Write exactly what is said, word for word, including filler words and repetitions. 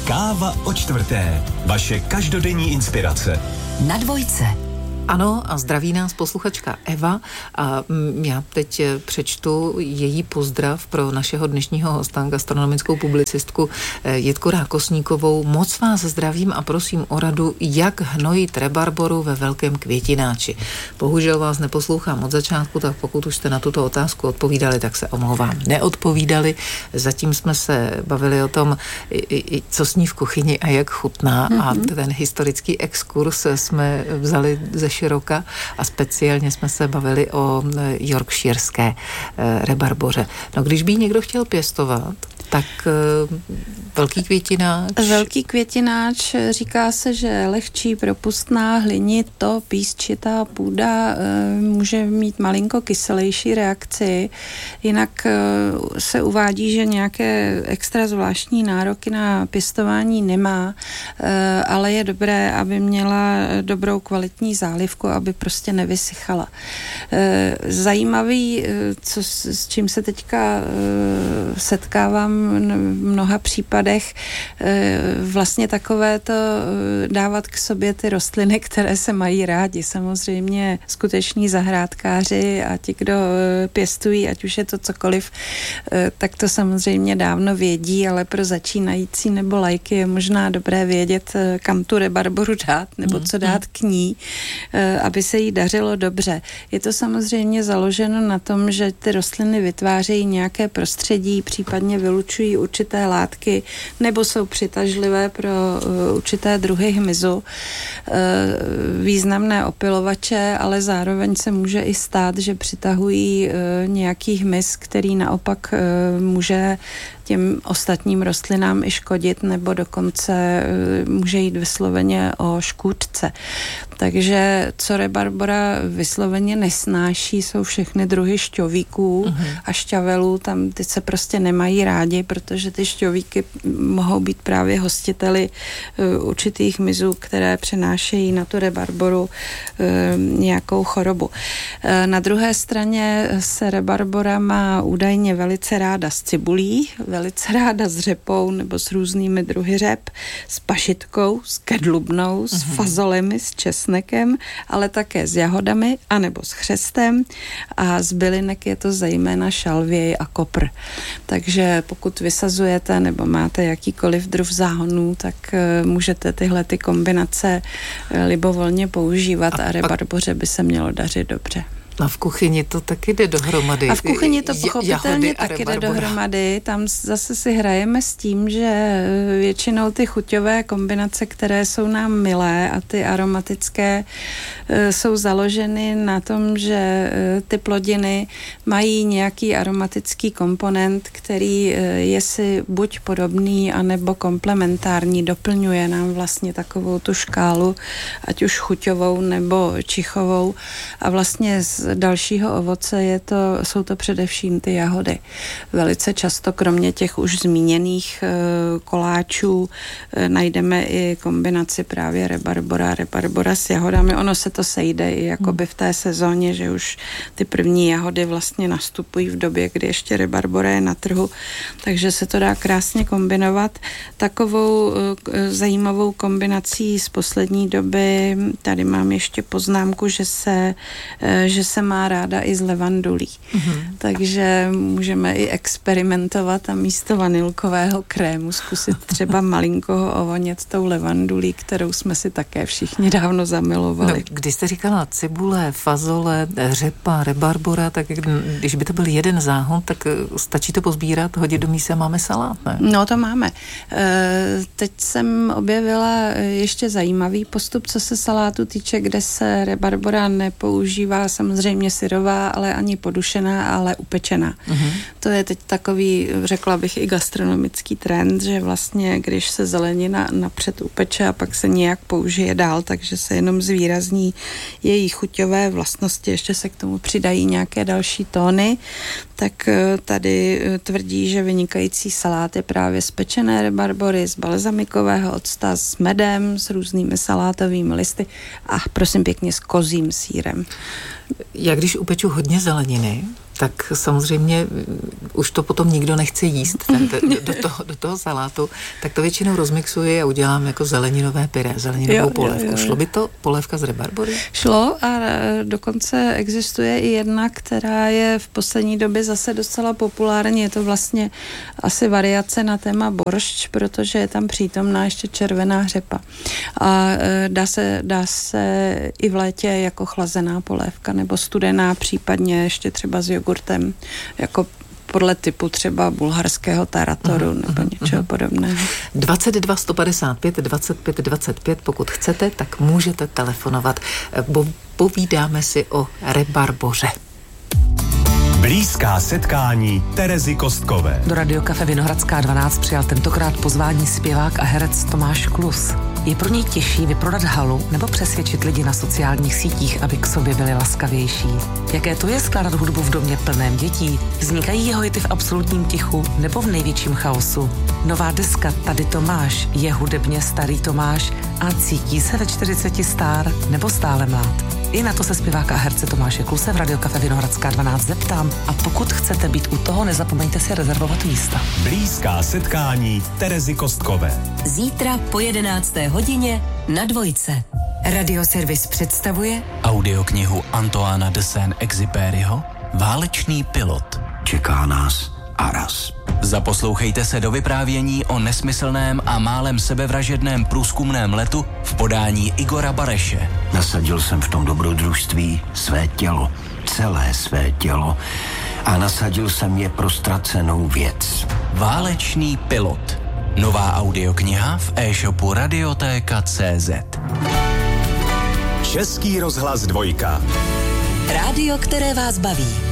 Káva o čtvrté. Vaše každodenní inspirace. Na dvojce. Ano, a zdraví nás posluchačka Eva a já teď přečtu její pozdrav pro našeho dnešního hosta, gastronomickou publicistku Jitku Rákosníkovou. Moc vás zdravím a prosím o radu, jak hnojit rebarboru ve velkém květináči. Bohužel vás neposlouchám od začátku, tak pokud už jste na tuto otázku odpovídali, tak se omlouvám. Neodpovídali. Zatím jsme se bavili o tom, co sní v kuchyni a jak chutná, mm-hmm. a ten historický exkurs jsme vzali ze široka a speciálně jsme se bavili o yorkshirské rebarboře. No, když by někdo chtěl pěstovat, tak velký květináč. Velký květináč, říká se, že lehčí, propustná, hlinito, písčitá půda může mít malinko kyselější reakci. Jinak se uvádí, že nějaké extra zvláštní nároky na pěstování nemá, ale je dobré, aby měla dobrou kvalitní zálivku, aby prostě nevysychala. Zajímavý, co, s čím se teďka setkávám v mnoha případech, vlastně takové to dávat k sobě ty rostliny, které se mají rádi. Samozřejmě skuteční zahrádkáři a ti, kdo pěstují, ať už je to cokoliv, tak to samozřejmě dávno vědí, ale pro začínající nebo lajky je možná dobré vědět, kam tu rebarboru dát, nebo co dát k ní, aby se jí dařilo dobře. Je to samozřejmě založeno na tom, že ty rostliny vytvářejí nějaké prostředí, případně vylučují určité látky, nebo jsou přitažlivé pro určité druhy hmyzu, významné opylovače, ale zároveň se může i stát, že přitahují nějaký hmyz, který naopak může těm ostatním rostlinám i škodit, nebo dokonce může jít vysloveně o škůdce. Takže co rebarbora vysloveně nesnáší, jsou všechny druhy šťovíků uh-huh. a šťavelů, tam ty se prostě nemají rádi, protože ty šťovíky mohou být právě hostiteli uh, určitých hmyzů, které přenášejí na tu rebarboru uh, nějakou chorobu. Uh, na druhé straně se rebarbora má údajně velice ráda s cibulí, velice ráda s řepou nebo s různými druhy řep, s pašitkou, s kedlubnou, s uh-huh. fazolemi, s česnekem, ale také s jahodami anebo s chřestem a z bylinek je to zejména šalvěj a kopr. Takže pokud vysazujete nebo máte jakýkoliv druh záhonů, tak uh, můžete tyhle ty kombinace uh, libovolně používat a, a rebarboře by se mělo dařit dobře. A v kuchyni to taky jde dohromady. A v kuchyni to pochopitelně taky jde dohromady. Tam zase si hrajeme s tím, že většinou ty chuťové kombinace, které jsou nám milé a ty aromatické, jsou založeny na tom, že ty plodiny mají nějaký aromatický komponent, který je si buď podobný, anebo komplementární, doplňuje nám vlastně takovou tu škálu, ať už chuťovou nebo čichovou. A vlastně z dalšího ovoce je to, jsou to především ty jahody. Velice často, kromě těch už zmíněných e, koláčů, e, najdeme i kombinaci právě rebarbora, rebarbora s jahodami. Ono se to sejde i jakoby v té sezóně, že už ty první jahody vlastně nastupují v době, kdy ještě rebarbora je na trhu, takže se to dá krásně kombinovat. Takovou e, zajímavou kombinací z poslední doby, tady mám ještě poznámku, že se, e, že se má ráda i z levandulí. Mm-hmm. Takže můžeme i experimentovat a místo vanilkového krému zkusit třeba malinko ho ovonět tou levandulí, kterou jsme si také všichni dávno zamilovali. No, když jste říkala cibule, fazole, řepa, rebarbora, tak když by to byl jeden záhon, tak stačí to pozbírat, hodit do mísa a máme salát, ne? No, to máme. E, teď jsem objevila ještě zajímavý postup, co se salátu týče, kde se rebarbora nepoužívá samozřejmě syrová, ale ani podušená, ale upečená. Uh-huh. To je teď takový, řekla bych, i gastronomický trend, že vlastně, když se zelenina napřed upeče a pak se nějak použije dál, takže se jenom zvýrazní její chuťové vlastnosti, ještě se k tomu přidají nějaké další tóny, tak tady tvrdí, že vynikající salát je právě z pečené rebarbory, z balzamikového octa, s medem, s různými salátovými listy a prosím pěkně s kozím sýrem. Já když upeču hodně zeleniny, tak samozřejmě už to potom nikdo nechce jíst ten, do, toho, do toho salátu, tak to většinou rozmixuji a udělám jako zeleninové pyré, zeleninovou jo, polévku. Jo, jo. Šlo by to polévka z rabarbory? Šlo a dokonce existuje i jedna, která je v poslední době zase docela populární. Je to vlastně asi variace na téma boršč, protože je tam přítomná ještě červená řepa. A dá se, dá se i v létě jako chlazená polévka nebo studená, případně ještě třeba s jogurtem, jako podle typu třeba bulharského taratoru uh-huh, nebo uh-huh, něčeho uh-huh. podobného. dvacet dva sto padesát pět dvacet pět dvacet pět, pokud chcete, tak můžete telefonovat. Bo povídáme si o rebarboře. Blízká setkání Terezy Kostkové. Do Radiokafe Vinohradská dvanáct přijal tentokrát pozvání zpěvák a herec Tomáš Klus. Je pro něj těžší vyprodat halu nebo přesvědčit lidi na sociálních sítích, aby k sobě byli laskavější? Jaké to je skládat hudbu v domě plném dětí? Vznikají jeho hity v absolutním tichu nebo v největším chaosu? Nová deska Tady Tomáš je hudebně starý Tomáš a cítí se ve čtyřiceti star nebo stále mlád? I na to se zpěváka a herce Tomáše Kluse v Radiokafe Vinohradská dvanáct zeptám a pokud chcete být u toho, nezapomeňte si rezervovat místa. Blízká setkání Terezy Kostkové. Zítra po jedenácté hodině na Dvojce. Radioservis představuje audioknihu Antoána de Saint-Exupéryho Válečný pilot. Čeká nás Aras. Zaposlouchejte se do vyprávění o nesmyslném a málem sebevražedném průzkumném letu v podání Igora Bareše. Nasadil jsem v tom dobrodružství své tělo, celé své tělo a nasadil jsem je pro ztracenou věc. Válečný pilot. Nová audiokniha v e-shopu radiotéka tečka cé zet. Český rozhlas dvojka. Rádio, které vás baví.